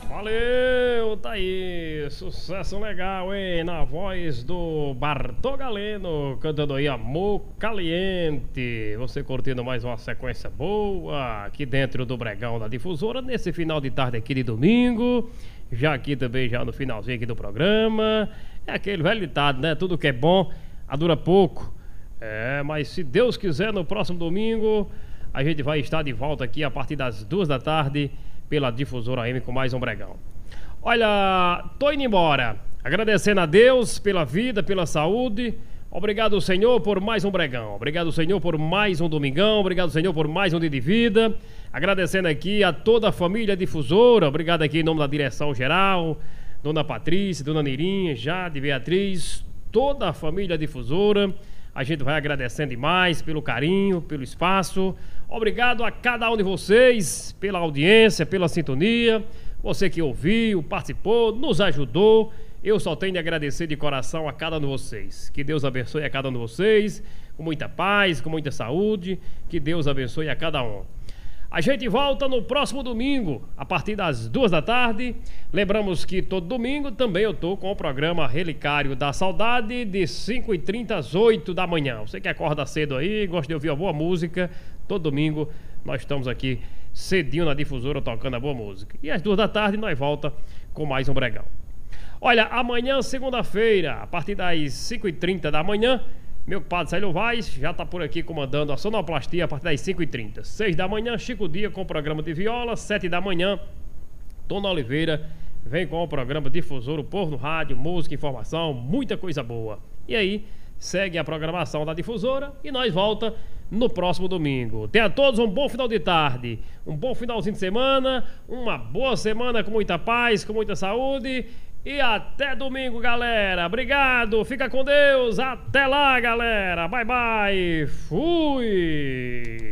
Valeu, tá aí, sucesso legal, hein? Na voz do Bartô Galeno, cantando aí Amor Caliente. Você curtindo mais uma sequência boa aqui dentro do Bregão da Difusora, nesse final de tarde aqui de domingo. Já aqui também, já no finalzinho aqui do programa. É aquele velho ditado, né? Tudo que é bom, dura pouco. Mas se Deus quiser, no próximo domingo, a gente vai estar de volta aqui a partir das 2 da tarde pela Difusora AM com mais um Bregão. Olha, tô indo embora, agradecendo a Deus pela vida, pela saúde. Obrigado, Senhor, por mais um Bregão. Obrigado, Senhor, por mais um domingão. Obrigado, Senhor, por mais um dia de vida. Agradecendo aqui a toda a família Difusora. Obrigado aqui em nome da direção geral, Dona Patrícia, Dona Nirinha, Jade, Beatriz, toda a família Difusora. A gente vai agradecendo demais pelo carinho, pelo espaço. Obrigado a cada um de vocês pela audiência, pela sintonia. Você que ouviu, participou, nos ajudou. Eu só tenho de agradecer de coração a cada um de vocês. Que Deus abençoe a cada um de vocês, com muita paz, com muita saúde. Que Deus abençoe a cada um. A gente volta no próximo domingo, a partir das 2 da tarde. Lembramos que todo domingo também eu tô com o programa Relicário da Saudade, de 5h30 às 8 da manhã. Você que acorda cedo aí, gosta de ouvir uma boa música, todo domingo nós estamos aqui cedinho na Difusora tocando a boa música. E às 2 da tarde nós volta com mais um Bregão. Olha, amanhã, segunda-feira, a partir das 5h30 da manhã, meu compadre Célio Vaz já tá por aqui comandando a sonoplastia a partir das 5h30. 6 da manhã, Chico Dia com o programa de viola. 7 da manhã, Dona Oliveira vem com o programa Difusora, o Povo no Rádio, música, informação, muita coisa boa. E aí, segue a programação da Difusora e nós volta no próximo domingo. Tenha a todos um bom final de tarde, um bom finalzinho de semana, uma boa semana com muita paz, com muita saúde. E até domingo, galera. Obrigado, fica com Deus. Até lá, galera. Bye, bye. Fui.